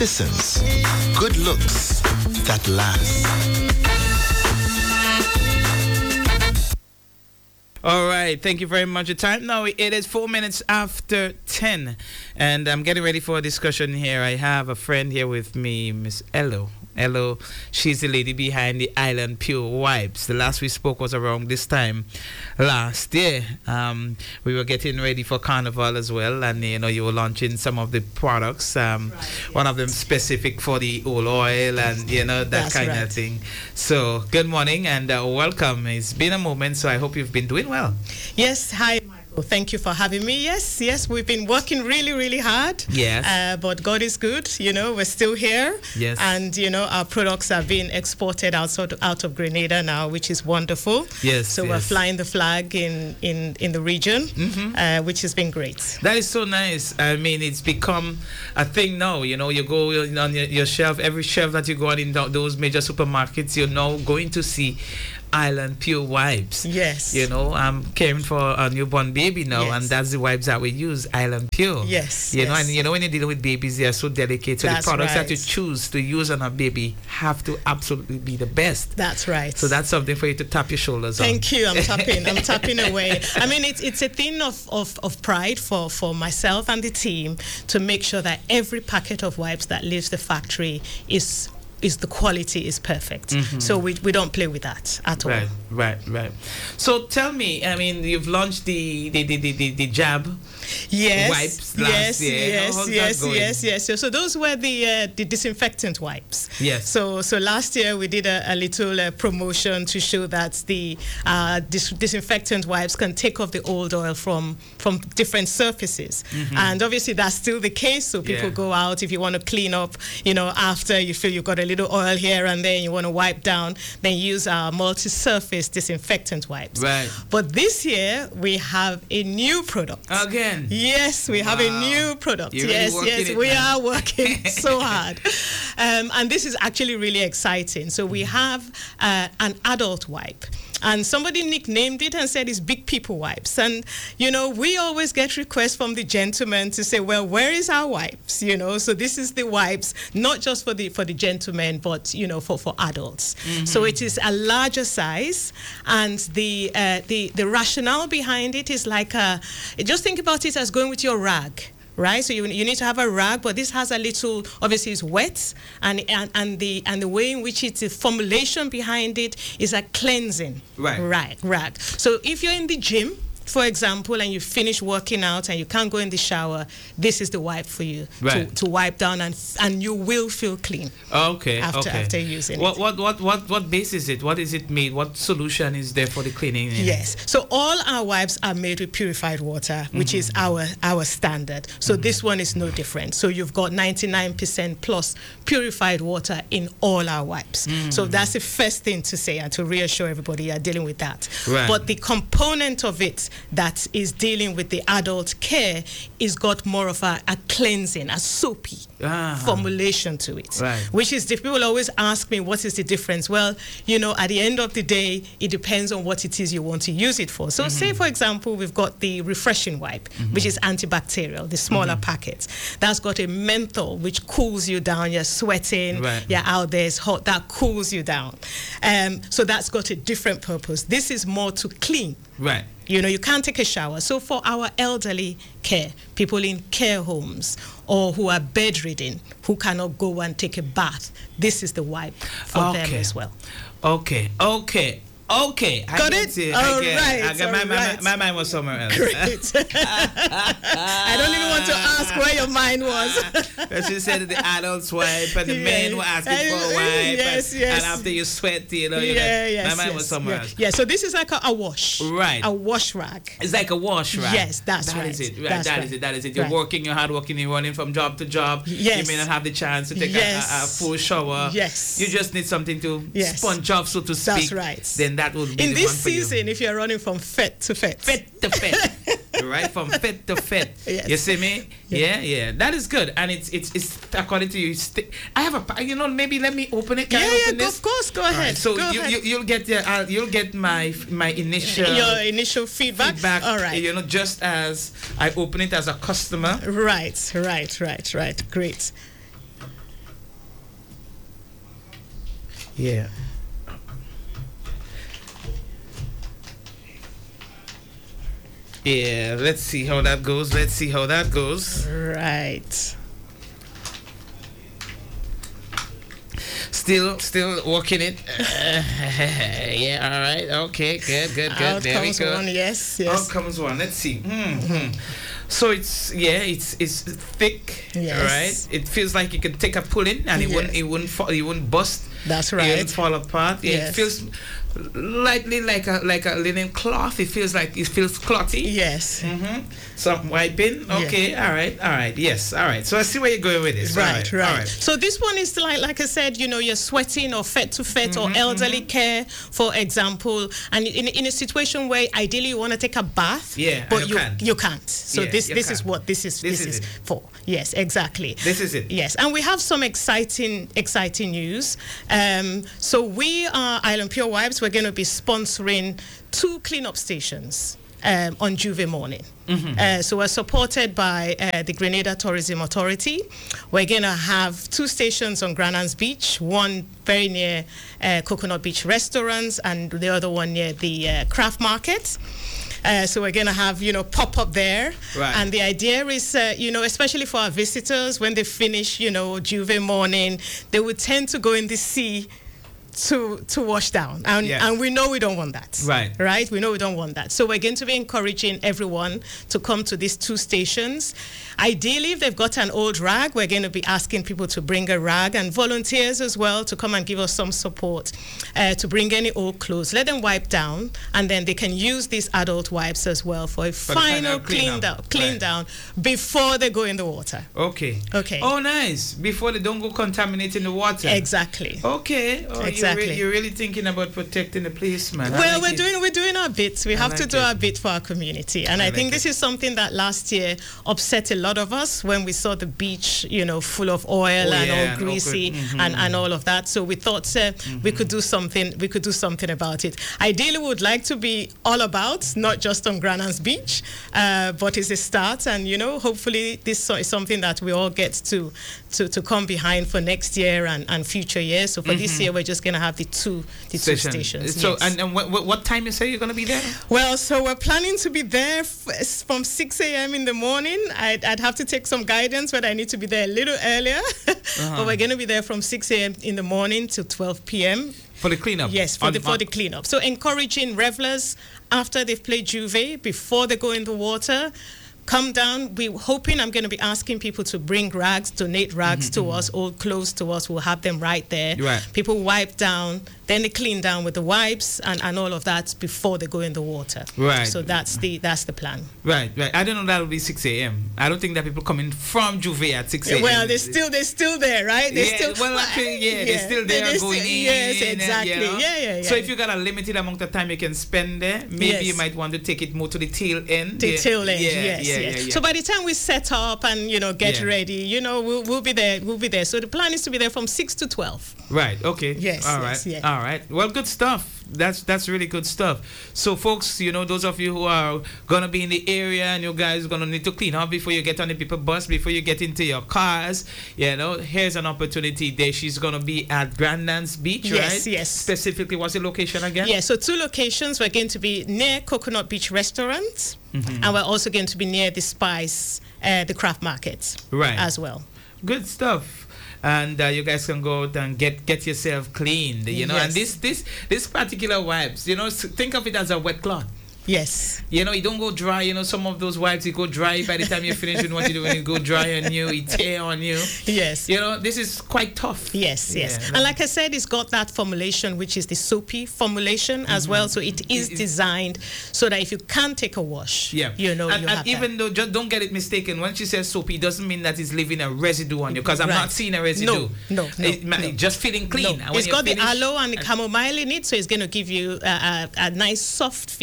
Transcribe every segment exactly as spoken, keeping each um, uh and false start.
Sissons, good looks that last. All right, thank you very much. The time now, it is four minutes after ten, and I'm getting ready for a discussion here. I have a friend here with me, Miss Elo. Elo, she's the lady behind the Island Pure Wipes. The last we spoke was around this time last year. Um, we were getting ready for Carnival as well, and you know you were launching some of the products. Um, right, yes. One of them specific for the oil oil and you know that That's kind right. of thing. So good morning and uh, welcome. It's been a moment, so I hope you've been doing well. Yes, hi. Well, thank you for having me. Yes, yes, we've been working really, really hard. Yes. Uh, but God is good. You know, we're still here. Yes. And, you know, our products are being exported out, out of Grenada now, which is wonderful. Yes. So yes. we're flying the flag in, in, in the region, mm-hmm. uh, which has been great. That is so nice. I mean, it's become a thing now. You know, you go on your, your shelf, every shelf that you go on in those major supermarkets, you're now going to see Island Pure Wipes. Yes. You know, I'm caring for a newborn baby now, yes. and that's the wipes that we use, Island Pure. Yes. You yes. know, and you know when you're dealing with babies, they are so delicate. So that's the products right. that you choose to use on a baby have to absolutely be the best. That's right. So that's something for you to tap your shoulders Thank on. Thank you. I'm tapping. I'm tapping away. I mean, it's it's a thing of, of, of pride for, for myself and the team to make sure that every packet of wipes that leaves the factory is is the quality is perfect. Mm-hmm. So we we don't play with that at all. Right, right, right. So tell me, I mean, you've launched the the the the, the, the jab yes, wipes last yes, year. yes, How's yes, that going? yes, yes. So, so those were the uh, the disinfectant wipes. Yes. So so last year we did a, a little uh, promotion to show that the uh, dis disinfectant wipes can take off the old oil from from different surfaces, mm-hmm. and obviously that's still the case. So people yeah. go out if you want to clean up, you know, after you feel you've got a little oil here and there, you want to wipe down, then use our multi-surface disinfectant wipes. Right. But this year we have a new product. Again. Yes, we wow. have a new product. You're yes, really yes, it we now. are working so hard. Um, and this is actually really exciting. So we have uh, an adult wipe. And somebody nicknamed it and said it's big people wipes. And, you know, we always get requests from the gentlemen to say, well, where is our wipes? You know, so this is the wipes, not just for the for the gentlemen, but, you know, for, for adults. Mm-hmm. So it is a larger size. And the, uh, the, the rationale behind it is like, a, just think about it as going with your rag. Right, so you you need to have a rag, but this has a little. Obviously, it's wet, and and, and the and the way in which it's the formulation behind it is a cleansing right. rag. Rag. So if you're in the gym, for example, and you finish working out and you can't go in the shower, this is the wipe for you right. to, to wipe down, and and you will feel clean. Okay. After okay. after using what, it. What what what what base is it? What is it made? What solution is there for the cleaning? Yes. So all our wipes are made with purified water, which mm-hmm. is our our standard. So mm-hmm. this one is no different. So you've got ninety-nine percent plus purified water in all our wipes. Mm-hmm. So that's the first thing to say and to reassure everybody you're dealing with that. Right. But the component of it that is dealing with the adult care is got more of a, a cleansing, a soapy uh-huh. formulation to it. Right. Which is, if people always ask me, what is the difference? Well, you know, at the end of the day, it depends on what it is you want to use it for. So mm-hmm. say, for example, we've got the refreshing wipe, mm-hmm. which is antibacterial, the smaller mm-hmm. packets. That's got a menthol, which cools you down. You're sweating, right. you're out there, it's hot. That cools you down. Um, so that's got a different purpose. This is more to clean. Right. You know, you can't take a shower. So for our elderly care, people in care homes or who are bedridden, who cannot go and take a bath, this is the wipe for okay. them as well. Okay, okay. Okay, I got get it. it. All I get right. it. I got my, my, right. my mind was somewhere else. Great. I don't even want to ask where your mind was. She said the adults wipe and the yeah. men were asking for a wipe. Yes, and, yes. and after you sweat, you know, you yeah, know yes, my mind yes, was somewhere yeah. else. Yeah, so this is like a, a wash. Right. A wash rag. It's like a wash rag. Yes, that's that right. That is it. Right. That's that right. is it. That is it. You're right. working, you're hard working, you're running from job to job. Yes. You may not have the chance to take yes. a, a, a full shower. Yes. You just need something to yes. sponge off, so to speak. That's right. Then that would be in the this one for season, you. if you're running from fet to fet. Fet to fet. Right, from fet to fet. Yes. You see me? Yeah. yeah, yeah. That is good, and it's it's it's according to you. I have a, you know, maybe let me open it. Can yeah, I open yeah. this? Of course, go ahead. Right, so go you, ahead. you you'll get your, uh, you'll get my my initial your initial feedback. feedback. All right. You know, just as I open it as a customer. Right, right, right, right. Great. Yeah. Yeah, let's see how that goes. Let's see how that goes. Right. Still, still working it. Uh, yeah, all right. Okay, good, good, good. Out there we comes go. one, yes, yes. Out comes one. Let's see. Mm-hmm. So it's yeah, it's it's thick, Yes. right? It feels like you could take a pull in and it Yes. wouldn't it wouldn't fall, it wouldn't bust. That's It right. wouldn't fall apart. Yeah, Yes. It feels lightly like a like a linen cloth. It feels like it feels clothy. Yes. Mm-hmm. Some wiping. Okay. All right. All right. Yes. All right. So I see where you're going with this. Right, All right. All right. So this one is like, like I said, you know, you're sweating or fet to fet Mm-hmm, or elderly care, for example, and in, in a situation where ideally you want to take a bath, Yeah, but and you you can't. you can't. So Yeah, this you this is can't. what this is This this, is is, it. for. Yes, exactly. This is it. Yes, and we have some exciting exciting news. Um, so we are Island Pure Wipes. We're going to be sponsoring two cleanup stations um, on Juve morning. Mm-hmm. Uh, so we're supported by uh, the Grenada Tourism Authority. We're going to have two stations on Granans Beach, one very near uh, Coconut Beach restaurants and the other one near the uh, craft market. Uh, so we're going to have, you know, pop up there. Right. And the idea is, uh, you know, especially for our visitors, when they finish, you know, Juve morning, they would tend to go in the sea to to wash down, and Yeah. and we know we don't want that, Right. right we know we don't want that. So we're going to be encouraging everyone to come to these two stations. Ideally, if they've got an old rag, we're going to be asking people to bring a rag, and volunteers as well to come and give us some support, uh, to bring any old clothes, let them wipe down, and then they can use these adult wipes as well for a For the final final clean cleanup. down clean Right. down before they go in the water. Okay. Okay. Oh, nice. Before they don't go contaminating the water. Exactly. Okay. Oh, Exactly. You're, re- you're really thinking about protecting the place, man. I Well, like we're it. doing we're doing our bit. We I have to like do it. our bit for our community, and I I, like think it. this is something that last year upset a lot of us when we saw the beach, you know, full of oil Oh, and yeah, all and greasy awkward. Mhm. and, and all of that. So we thought uh, we could do something. We could do something about it. Ideally, we would like to be all about, not just on Granans Beach, uh, but it's a start, and you know, hopefully this so- is something that we all get to to, to come behind for next year and, and future years. So for this year, we're just going to have the two the two Station. stations. So, yes. and, and what, what- what time you say you're going to be there? Well, so we're planning to be there f- from six a.m. in the morning. I'd, I'd have to take some guidance, but I need to be there a little earlier. But we're going to be there from six a.m. in the morning to twelve p.m. For the cleanup? Yes, for On- the for on- the cleanup. So encouraging revelers after they've played Juve, before they go in the water, come down. We're hoping I'm going to be asking people to bring rags, donate rags to us, old clothes to us. We'll have them right there. Right. People wipe down, then they clean down with the wipes and, and all of that before they go in the water. Right. So that's the that's the plan. Right, right. I don't know that will be six a.m. I don't think that people coming from Juve at six a.m. Well, they're still they're still there, right? They're yeah, still well, actually, yeah, they're still there they're going still- in. Yes, and, exactly. you know. Yeah, yeah, yeah. So if you got a limited amount of time you can spend there, maybe Yes. you might want to take it more to the tail end. The yeah. tail end, yeah, yes, yeah, yes. yeah, yeah. So by the time we set up and you know get Yeah. ready, you know we'll, we'll be there. We'll be there. So the plan is to be there from six to twelve. Right. Okay. Yes, All right. yes, yeah. All right. Well, good stuff. That's that's really good stuff. So, folks, you know, those of you who are gonna be in the area and you guys gonna need to clean up before you get on the people bus, before you get into your cars, you know, here's an opportunity there. She's gonna be at Grandlands Beach, Yes, right? yes. Specifically, what's the location again? Yeah. So two locations. We're going to be near Coconut Beach Restaurant, Mm-hmm. and we're also going to be near the Spice, uh, the craft market, Right. as well. Good stuff. And uh, you guys can go out and get get yourself cleaned, you know. And Yes. this this this particular wipes, you know, s- think of it as a wet cloth. Yes. You know, you don't go dry. You know, some of those wipes, you go dry by the time you're finished with what you're doing. You go dry on you, it tear on you. Yes. You know, this is quite tough. Yes, yes. Yeah, And like I said, it's got that formulation, which is the soapy formulation as well. So it is It- it- designed so that if you can't take a wash, Yeah. you know, and, you and have even though, just don't get it mistaken, when she says soapy, it doesn't mean that it's leaving a residue on you, because I'm Right. not seeing a residue. No, no, no, It ma- no. Just feeling that. clean. No, And when it's you're got the finished- aloe and the chamomile in it, so it's going to give you a, a, a nice soft feeling Yeah,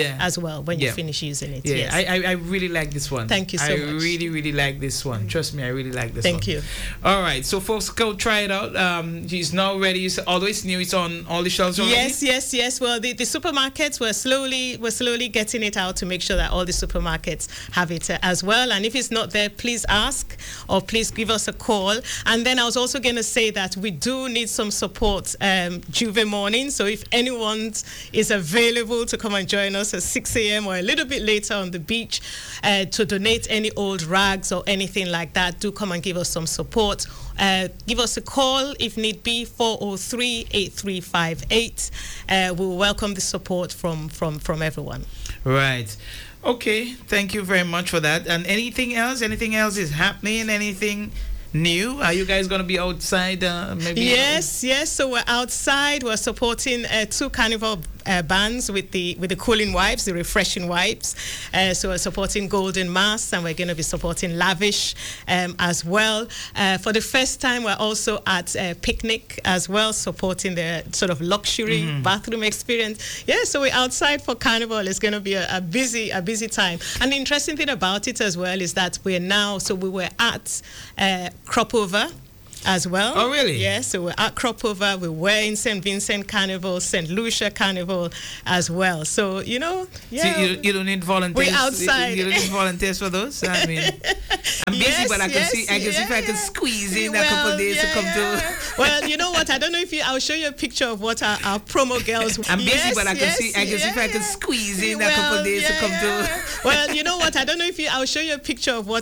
Yeah. as well when Yeah. you finish using it. Yeah, Yes. I, I I really like this one. Thank you so I much. really really like this one. Trust me, I really like this Thank one. you. All right, so folks, go try it out. Um, it's now ready. It's always new. It's on all the shelves already. Yes, yes, yes. Well, the, the supermarkets were slowly we're slowly getting it out to make sure that all the supermarkets have it uh, as well. And if it's not there, please ask or please give us a call. And then I was also going to say that we do need some support um, Juve morning. So if anyone is available to come and join us at six a.m. or a little bit later on the beach uh, to donate any old rags or anything like that, do come and give us some support. Uh, give us a call if need be, four oh three, eight three five eight. Uh, we'll welcome the support from, from, from everyone. Right. Okay. Thank you very much for that. And anything else? Anything else is happening? Anything new? Are you guys going to be outside? Uh, maybe. Yes, yes. So we're outside. We're supporting uh, two carnival uh, bands with the with the cooling wipes, the refreshing wipes. Uh, so we're supporting Golden Mass, and we're going to be supporting Lavish um, as well. Uh, for the first time, we're also at uh, Picnic as well, supporting the sort of luxury mm-hmm. bathroom experience. Yeah, so we're outside for Carnival. It's going to be a, a busy a busy time. And the interesting thing about it as well is that we're now. So we were at uh, Cropover as well. Oh, really? Yeah, so we're at Cropover. We were in Saint Vincent Carnival, Saint Lucia Carnival as well. So, you know, yeah. So you, you don't need volunteers? We're outside. You, you don't need volunteers for those? I mean, I'm busy, yes, but I can yes, see, I can yeah, see if I can yeah. squeeze in well, a couple of days yeah, to come yeah. to. Well, you know what? I don't know if you, I'll show you a picture of what our, our promo girls. I'm busy, yes, but I can yes, see, I can yeah, see if I can yeah. squeeze in well, a couple of days yeah, to come yeah. to. Well, you know what? I don't know if you, I'll show you a picture of what